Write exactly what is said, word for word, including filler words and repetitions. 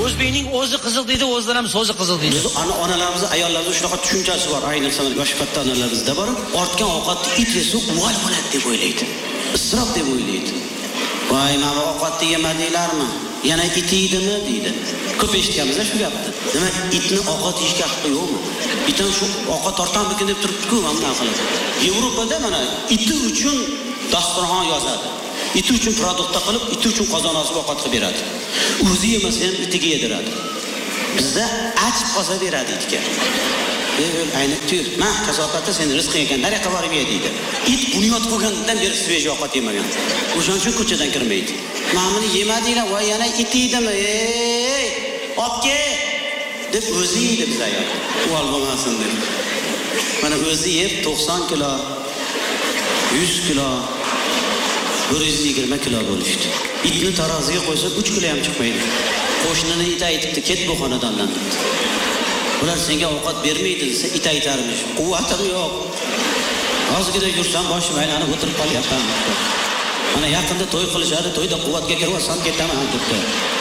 O'zbekning o'zi qiziq deydi, o'zidan ham so'zi qiziq deydi. Ana onalarimiz, ayollarimiz shunaqa tushunchasi bor. Ayniqsa yosh katta onalarimizda bor. Ortgan ovqatni it yesa, voy bo'ladi deb o'ylaydi. Isrof deb o'ylaydi. Voy, mana bu ovqatni yemadinglarmi? Yana it yeydimi deydi. Ko'p eshitganmiz-a shu gapni. Demak, itni ovqat yeyishga haqqi yo'qmi? Itdan shu ovqat tortanmikin deb turibdi-ku, mana qilib. Yevropada mana iti uchun dasturxon yozadi. Iti uchun produktda qilib, iti uchun qozon osib ovqat qilib beradi. O'zi yemasa ham itiga yediradi. Bizda achib qolsa beradi itga. Ey, ayni tur, "Men kasofatda seni rizqing ekan, nariyoqqa borib ye" deydi. It bunyod qo'ygandan beri svej ovqat yemagan. O'shaning uchun ko'chadan kirmaydi. "Men buni yemadinglar, voy yana it yeydimi? Ey, opke!" deb o'zi yeydi biz ayol. U olmasin deb. Mana o'zi yeb to'qson kilo, yuz kilo, bir yuz yigirma kilo bo'lishdi. Itni taroziga qo'ysa uch kilo ham chiqmaydi. Qo'shnini it aytibdi, "Ket bu xonadondan" debdi. Ular senga ovqat bermaydi desa, it aytarmish, "Quvvatim yo'q. Ozgina yursam boshim aylanib o'tirib qolyapman." Mana yaqinda to'y qilishadi, to'yda quvvatga kirib olsam ketaman debdi.